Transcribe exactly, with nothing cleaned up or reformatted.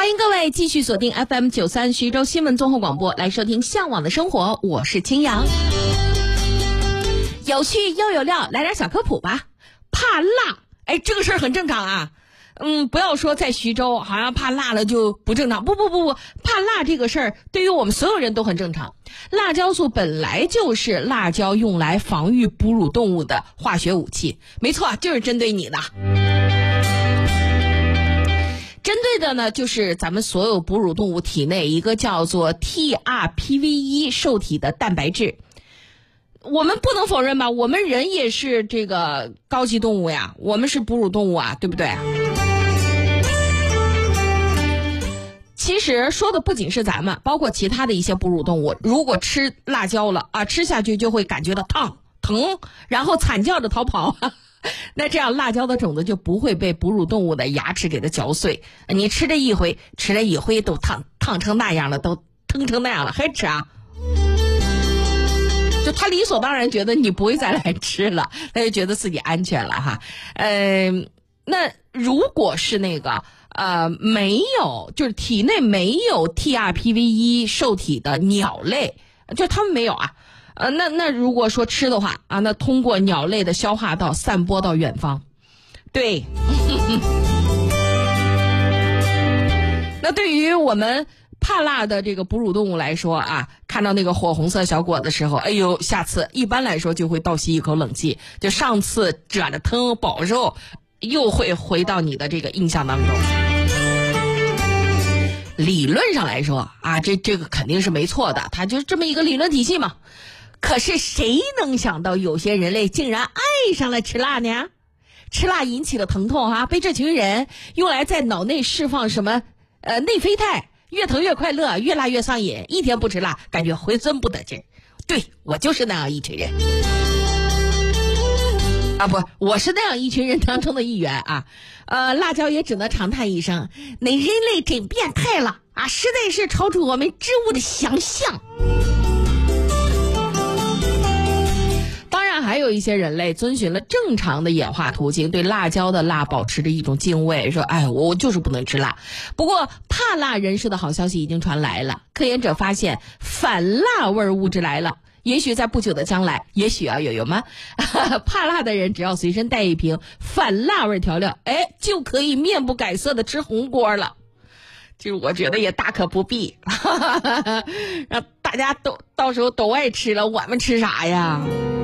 欢迎各位继续锁定 F M 九三徐州新闻综合广播，来收听向往的生活，我是青阳。有趣又有料，来点小科普吧。怕辣，哎，这个事儿很正常啊。嗯，不要说在徐州好像怕辣了就不正常，不不不不，怕辣这个事儿对于我们所有人都很正常。辣椒素本来就是辣椒用来防御哺乳动物的化学武器，没错，就是针对你的。针对的呢，就是咱们所有哺乳动物体内一个叫做 T R P V 一 受体的蛋白质。我们不能否认吧，我们人也是这个高级动物呀，我们是哺乳动物啊，对不对？其实说的不仅是咱们，包括其他的一些哺乳动物，如果吃辣椒了啊，吃下去就会感觉到烫疼，然后惨叫着逃跑。那这样辣椒的种子就不会被哺乳动物的牙齿给它嚼碎，你吃这一回吃了一回都烫烫成那样了，都疼成那样了还吃啊？就他理所当然觉得你不会再来吃了，他就觉得自己安全了哈。呃，那如果是那个呃没有，就是体内没有 T R P V 一 受体的鸟类，就他们没有啊。呃，那那如果说吃的话啊，那通过鸟类的消化道散播到远方，对。那对于我们怕辣的这个哺乳动物来说啊，看到那个火红色小果的时候，哎呦，下次一般来说就会倒吸一口冷气，就上次褶着疼饱受，又会回到你的这个印象当中。理论上来说啊，这这个肯定是没错的，它就是这么一个理论体系嘛。可是谁能想到有些人类竟然爱上了吃辣呢？吃辣引起的疼痛啊，被这群人用来在脑内释放什么呃内啡肽，越疼越快乐，越辣越上瘾，一天不吃辣感觉浑身不得劲。对，我就是那样一群人啊，不，我是那样一群人当中的一员啊。呃，辣椒也只能长叹一声，那人类真变态了啊，实在是超出我们植物的想象。还有一些人类遵循了正常的演化途径，对辣椒的辣保持着一种敬畏，说哎，我就是不能吃辣。不过怕辣人士的好消息已经传来了，科研者发现反辣味物质来了，也许在不久的将来，也许啊，友友们怕辣的人只要随身带一瓶反辣味调料，哎，就可以面不改色的吃红锅了。就我觉得也大可不必，让大家都到时候都爱吃了，我们吃啥呀？